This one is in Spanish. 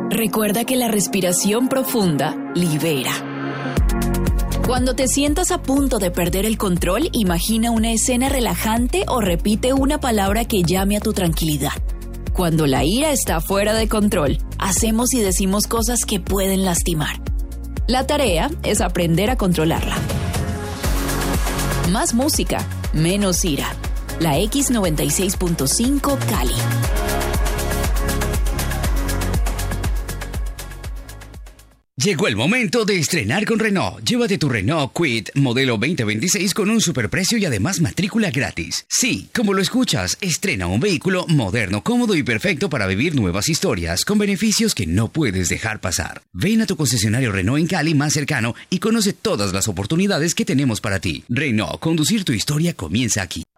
Recuerda que la respiración profunda libera. Cuando te sientas a punto de perder el control, imagina una escena relajante o repite una palabra que llame a tu tranquilidad. Cuando la ira está fuera de control, hacemos y decimos cosas que pueden lastimar. La tarea es aprender a controlarla. Más música, menos ira. La X96.5 Cali. Llegó el momento de estrenar con Renault. Llévate tu Renault Kwid modelo 2026 con un superprecio y además matrícula gratis. Sí, como lo escuchas, estrena un vehículo moderno, cómodo y perfecto para vivir nuevas historias, con beneficios que no puedes dejar pasar. Ven a tu concesionario Renault en Cali más cercano y conoce todas las oportunidades que tenemos para ti. Renault, conducir tu historia comienza aquí.